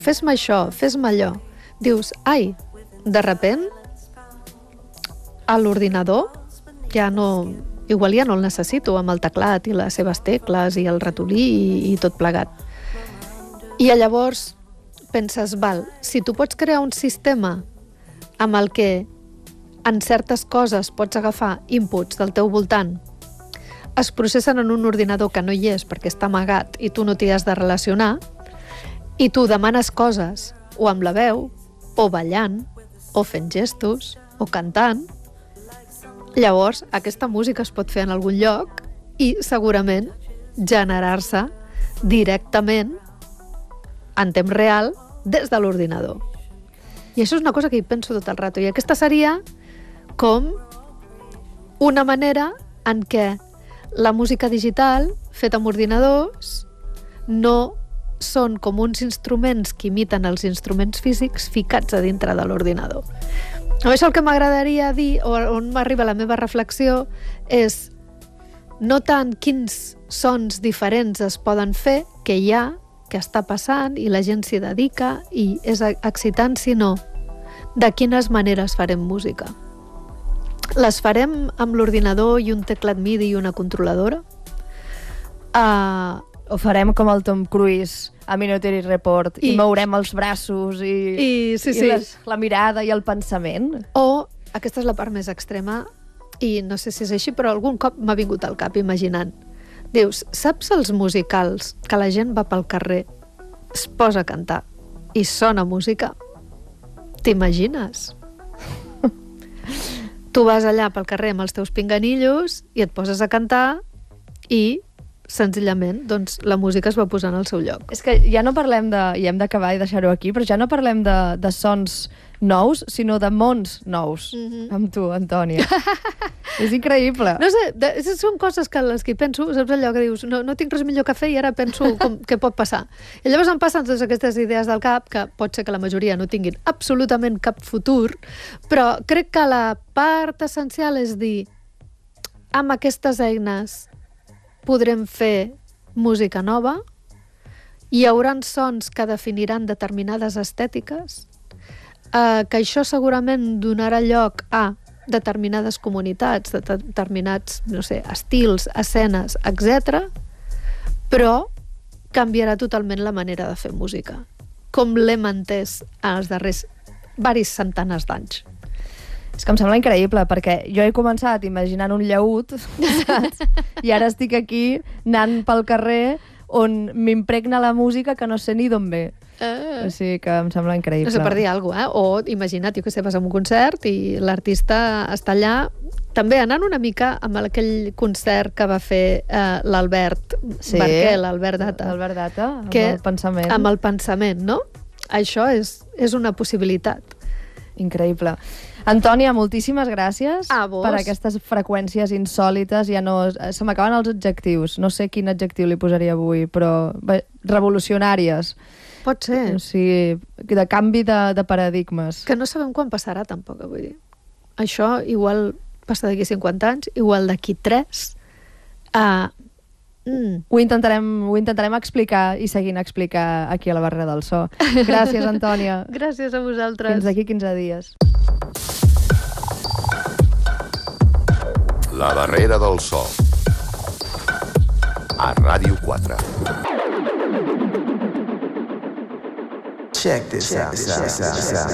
fes-me això, fes-me allò. Dius, ai, de repent, a l'ordinador ja no... Igual ja no el necessito amb el teclat i les seves tecles i el ratolí i tot plegat. I llavors penses, val, si tu pots crear un sistema amb el que en certes coses pots agafar inputs del teu voltant, es processen en un ordinador que no hi és perquè està amagat i tu no t'hi has de relacionar, i tu demanes coses o amb la veu, o ballant, o fent gestos, o cantant, llavors aquesta música es pot fer en algun lloc i segurament generar-se directament en temps real des de l'ordinador. I això és una cosa que hi penso tot el rato. I aquesta seria com una manera en què la música digital feta amb ordinadors no són com uns instruments que imiten els instruments físics ficats a dintre de l'ordinador. Això el que m'agradaria dir, o on m'arriba la meva reflexió, és no tant quins sons diferents es poden fer, que hi ha, que està passant i la gent s'hi dedica i és excitant, sinó de quines maneres farem música. Les farem amb l'ordinador i un teclat MIDI i una controladora? O farem com el Tom Cruise a Minority Report i mourem els braços i la mirada i el pensament? O, aquesta és la part més extrema, i no sé si és així, però algun cop m'ha vingut al cap imaginant. Dius, saps els musicals que la gent va pel carrer, es posa a cantar i sona música? T'imagines? Tu vas allà pel carrer amb els teus pinganillos i et poses a cantar i senzillament, doncs, la música es va posar en el seu lloc. És que ja no parlem de... I hem d'acabar i deixar-ho aquí, però ja no parlem de sons nous, sinó de mons nous. Amb tu, Antònia. És increïble. No sé, són coses que les que penso, saps allò que dius, no tinc res millor que fer i ara penso què pot passar. I llavors em passen totes aquestes idees del cap, que pot ser que la majoria no tinguin absolutament cap futur, però crec que la part essencial és dir, amb aquestes eines podrem fer música nova, hi haurà sons que definiran determinades estètiques, que això segurament donarà lloc a determinades comunitats, determinats, no sé, estils, escenes, etc. Però canviarà totalment la manera de fer música, com l'hem entès en els darrers varis centenars d'anys. És que em sembla increïble, perquè jo he començat imaginant un llaüt, saps? I ara estic aquí anant pel carrer on m'impregna la música que no sé ni d'on ve. O sigui que em sembla increïble. No sé, per dir alguna cosa, O imagina't, jo que sé, vas a un concert i l'artista està allà, també anant una mica amb aquell concert que va fer l'Albert Barquel, Albert Data. Albert Data, amb el pensament. Amb el pensament, no? Això és una possibilitat. Increïble. Antònia, moltíssimes gràcies per aquestes freqüències insòlites. Ja no, se m'acaben els adjectius. No sé quin adjectiu li posaria avui, però revolucionàries. Pot ser. O sigui, de canvi de paradigmes. Que no sabem quan passarà, tampoc, vull dir. Això igual passa d'aquí 50 anys, igual d'aquí 3. Ho intentarem explicar i seguint explicar aquí a la Barrera del So. Gràcies, Antònia. Gràcies a vosaltres. Fins d'aquí 15 dies. La Barrera del So. A Ràdio 4. Check this out.